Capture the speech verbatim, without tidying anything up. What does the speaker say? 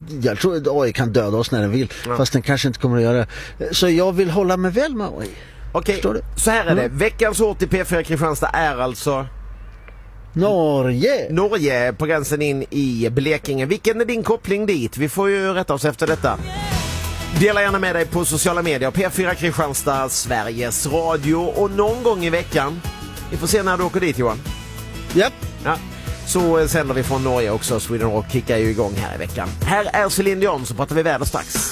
jag tror att A I kan döda oss när den vill, ja. Fast den kanske inte kommer att göra. Så jag vill hålla mig väl med A I. Okej, så här är det. Mm. Veckans ort i P fyra Kristianstad är alltså Norge. Norge på gränsen in i Blekinge. Vilken är din koppling dit? Vi får ju rätta oss efter detta. Dela gärna med dig på sociala medier. P fyra Kristianstad, Sveriges Radio. Och någon gång i veckan, vi får se när du åker dit, Johan. Yep. Ja. Så sänder vi från Norge också. Sweden Rock kickar ju igång här i veckan. Här är Céline Dion, så pratar vi väder strax.